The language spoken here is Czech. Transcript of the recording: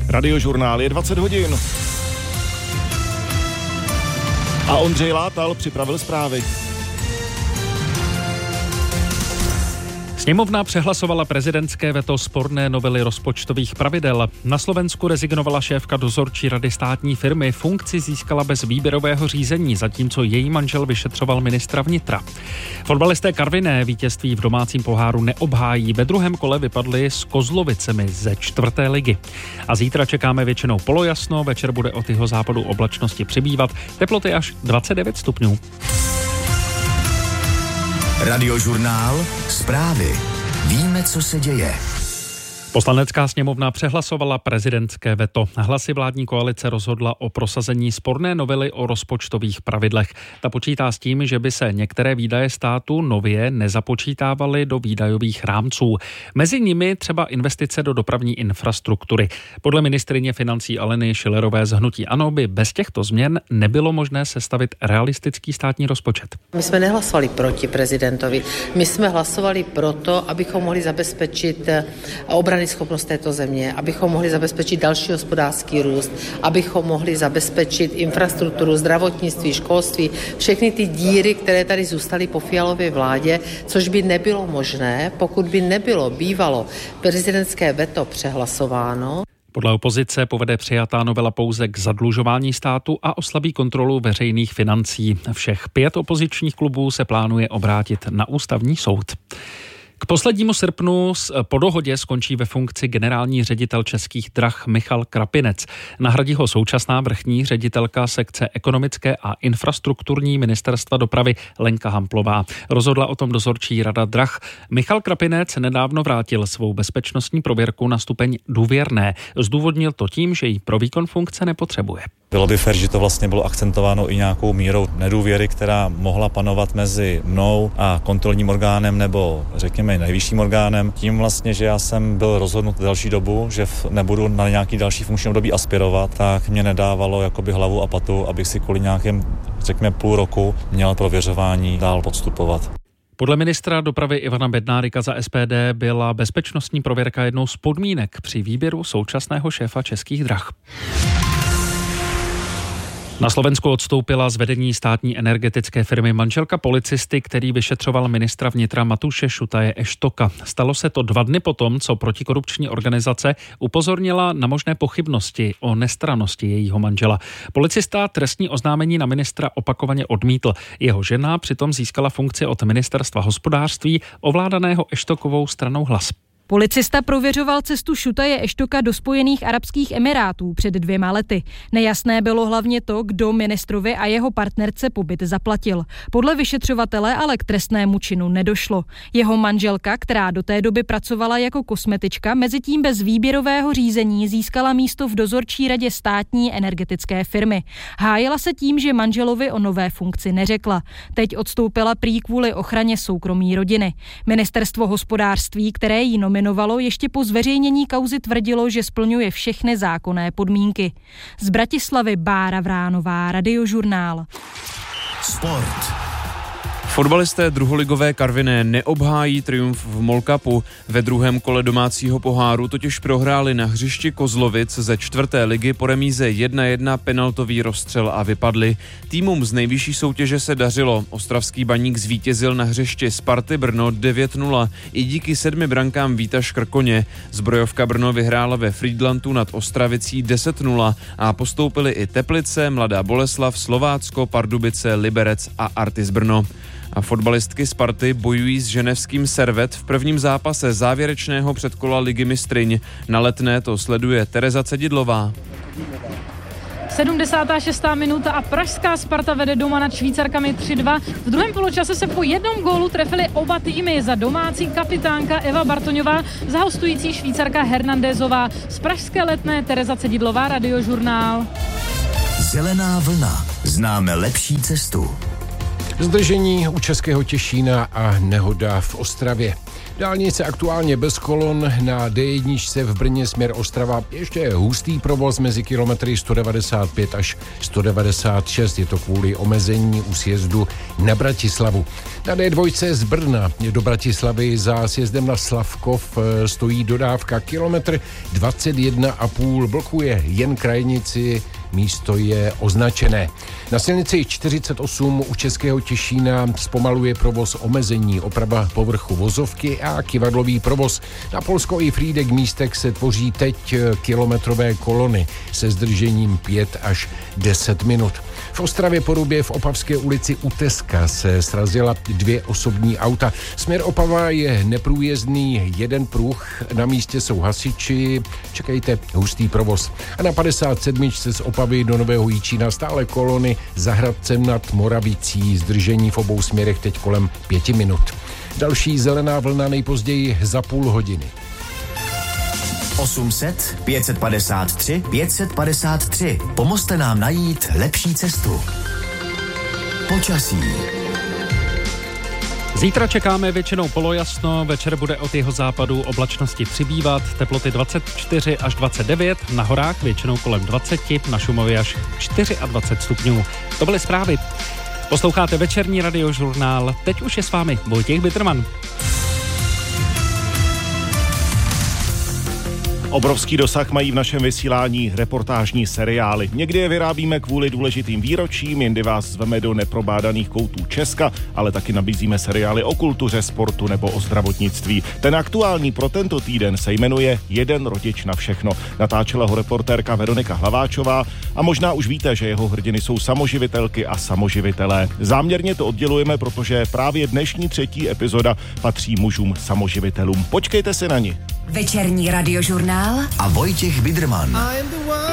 Radiožurnál je 20 hodin. A Ondřej Látal připravil zprávy. Sněmovna přehlasovala prezidentské veto sporné novely rozpočtových pravidel. Na Slovensku rezignovala šéfka dozorčí rady státní firmy, funkci získala bez výběrového řízení, zatímco její manžel vyšetřoval ministra vnitra. Fotbalisté Karviné vítězství v domácím poháru neobhájí. Ve druhém kole vypadli s Kozlovicemi ze 4. ligy. A zítra čekáme většinou polojasno, večer bude od jihozápadu oblačnosti přibývat, teploty až 29 stupňů. Radiožurnál, zprávy. Víme, co se děje. Poslanecká sněmovna přehlasovala prezidentské veto. Hlasy vládní koalice rozhodla o prosazení sporné novely o rozpočtových pravidlech. Ta počítá s tím, že by se některé výdaje státu nově nezapočítávaly do výdajových rámců. Mezi nimi třeba investice do dopravní infrastruktury. Podle ministryně financí Aleny Schillerové z hnutí ANO by bez těchto změn nebylo možné sestavit realistický státní rozpočet. My jsme nehlasovali proti prezidentovi. My jsme hlasovali proto, abychom mohli zabezpečit schopnost této země, abychom mohli zabezpečit další hospodářský růst, abychom mohli zabezpečit infrastrukturu, zdravotnictví, školství, všechny ty díry, které tady zůstaly po Fialově vládě, což by nebylo možné, pokud by nebylo bývalo prezidentské veto přehlasováno. Podle opozice povede přijatá novela pouze k zadlužování státu a oslabí kontrolu veřejných financí. Všech 5 opozičních klubů se plánuje obrátit na ústavní soud. K poslednímu srpnu po dohodě skončí ve funkci generální ředitel Českých drah Michal Krapinec. Nahradí ho současná vrchní ředitelka sekce ekonomické a infrastrukturní ministerstva dopravy Lenka Hamplová. Rozhodla o tom dozorčí rada drah. Michal Krapinec nedávno vrátil svou bezpečnostní prověrku na stupeň důvěrné. Zdůvodnil to tím, že ji pro výkon funkce nepotřebuje. Bylo by fér, že to vlastně bylo akcentováno i nějakou mírou nedůvěry, která mohla panovat mezi mnou a kontrolním orgánem nebo řekněme nejvyšším orgánem. Tím vlastně, že já jsem byl rozhodnut delší dobu, že nebudu na nějaký další funkční období aspirovat, tak mě nedávalo jakoby hlavu a patu, abych si kvůli nějakém, řekněme, půl roku měl prověřování dál podstupovat. Podle ministra dopravy Ivana Bednárika za SPD byla bezpečnostní prověrka jednou z podmínek při výběru současného šéfa Českých drah. Na Slovensku odstoupila z vedení státní energetické firmy manželka policisty, který vyšetřoval ministra vnitra Matúše Šutaje Eštoka. Stalo se to 2 dny potom, co protikorupční organizace upozornila na možné pochybnosti o nestrannosti jejího manžela. Policista trestní oznámení na ministra opakovaně odmítl. Jeho žena přitom získala funkci od ministerstva hospodářství ovládaného Eštokovou stranou Hlas. Policista prověřoval cestu Šutaje Eštoka do Spojených arabských emirátů před 2 lety. Nejasné bylo hlavně to, kdo ministrovi a jeho partnerce pobyt zaplatil. Podle vyšetřovatele ale k trestnému činu nedošlo. Jeho manželka, která do té doby pracovala jako kosmetička, mezitím bez výběrového řízení získala místo v dozorčí radě státní energetické firmy. Hájila se tím, že manželovi o nové funkci neřekla. Teď odstoupila prý kvůli ochraně soukromí rodiny. Ministerstvo hospodářství, které jí nominovalo, ještě po zveřejnění kauzy tvrdilo, že splňuje všechny zákonné podmínky. Z Bratislavy Bára Vránová, Radiožurnál. Sport. Fotbalisté druholigové Karviné neobhájí triumf v MOL Cupu. Ve druhém kole domácího poháru totiž prohráli na hřišti Kozlovic ze 4. ligy po remíze 1-1 penaltový rozstřel a vypadli. Týmům z nejvyšší soutěže se dařilo. Ostravský Baník zvítězil na hřišti Sparty Brno 9-0 i díky 7 brankám Víta Škrkoně. Zbrojovka Brno vyhrála ve Frýdlantu nad Ostravicí 10-0 a postoupili i Teplice, Mladá Boleslav, Slovácko, Pardubice, Liberec a Artis Brno. A fotbalistky Sparty bojují s ženevským Servet v prvním zápase závěrečného předkola Ligy mistryň. Na Letné to sleduje Tereza Cedidlová. 76. minuta a pražská Sparta vede doma nad Švýcarkami 3-2. V druhém poločase se po jednom gólu trefily oba týmy. Za domácí kapitánka Eva Bartoňová, za hostující Švýcarka Hernandezová. Z pražské Letné Tereza Cedidlová, Radiožurnál. Zelená vlna. Známe lepší cestu. Zdržení u Českého Těšína a nehoda v Ostravě. Dálnice aktuálně bez kolon, na D1 v Brně směr Ostrava ještě hustý provoz mezi kilometry 195 až 196, je to kvůli omezení u sjezdu na Bratislavu. Na D2 z Brna do Bratislavy za sjezdem na Slavkov stojí dodávka kilometr 21,5, blokuje jen krajnici, místo je označené. Na silnici 48 u Českého Těšína zpomaluje provoz omezení, oprava povrchu vozovky a kyvadlový provoz. Na Polsko i Frýdek místek se tvoří teď kilometrové kolony se zdržením 5 až 10 minut. V Ostravě Porubě v Opavské ulici u Teska se srazila 2 osobní auta. Směr Opava je neprůjezdný, jeden pruh, na místě jsou hasiči, čekejte, hustý provoz. A na 57. z Opavy do Nového Jičína stále kolony za Hradcem nad Moravicí, zdržení v obou směrech teď kolem 5 minut. Další zelená vlna nejpozději za půl hodiny. 800 553 553. Pomozte nám najít lepší cestu. Počasí. Zítra čekáme většinou polojasno, večer bude od jeho západu oblačnosti přibývat, teploty 24 až 29, na horách většinou kolem 20, na Šumově až 24 stupňů. To byly zprávy. Posloucháte večerní radiožurnál, teď už je s vámi Vojtěch Bitterman. Obrovský dosah mají v našem vysílání reportážní seriály. Někdy je vyrábíme kvůli důležitým výročím, jindy vás zveme do neprobádaných koutů Česka, ale taky nabízíme seriály o kultuře, sportu nebo o zdravotnictví. Ten aktuální pro tento týden se jmenuje Jeden rodič na všechno. Natáčela ho reportérka Veronika Hlaváčová a možná už víte, že jeho hrdiny jsou samoživitelky a samoživitelé. Záměrně to oddělujeme, protože právě dnešní 3. epizoda patří mužům samoživitelům. Počkejte si na ni. Večerní radiožurnál a Vojtěch Biederman.